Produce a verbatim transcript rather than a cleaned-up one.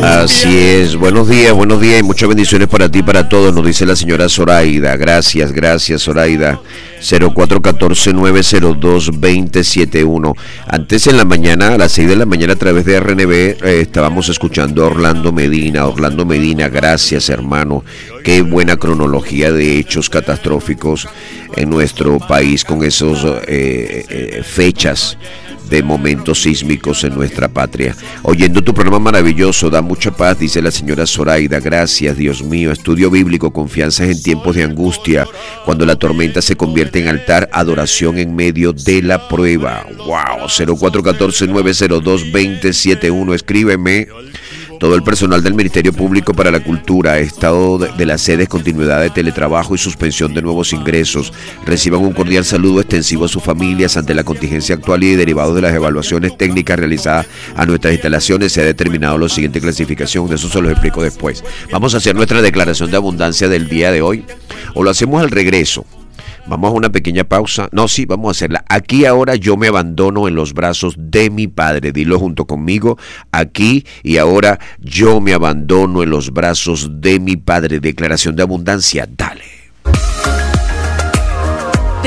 Así es, buenos días, buenos días y muchas bendiciones para ti y para todos, nos dice la señora Zoraida. Gracias, gracias Zoraida. cero cuatro uno cuatro, nueve cero dos, dos cero siete uno. Antes en la mañana, a las seis de la mañana a través de R N B, eh, estábamos escuchando a Orlando Medina. Orlando Medina, gracias hermano. Qué buena cronología de hechos catastróficos en nuestro país con esos eh, eh, fechas de momentos sísmicos en nuestra patria. Oyendo tu programa maravilloso, da mucha paz, dice la señora Zoraida. Gracias, Dios mío. Estudio bíblico, confianza en tiempos de angustia, cuando la tormenta se convierte en altar, adoración en medio de la prueba. Wow, cero cuatro uno cuatro, nueve cero dos, dos cero siete uno. Escríbeme. Todo el personal del Ministerio Público para la Cultura, estado de, de las sedes, continuidad de teletrabajo y suspensión de nuevos ingresos, reciban un cordial saludo extensivo a sus familias ante la contingencia actual y derivados de las evaluaciones técnicas realizadas a nuestras instalaciones. Se ha determinado la siguiente clasificación, de eso se los explico después. Vamos a hacer nuestra declaración de abundancia del día de hoy, o lo hacemos al regreso. Vamos a una pequeña pausa. No, sí, vamos a hacerla. Aquí ahora yo me abandono en los brazos de mi Padre. Dilo junto conmigo. Aquí y ahora yo me abandono en los brazos de mi Padre. Declaración de abundancia. Dale.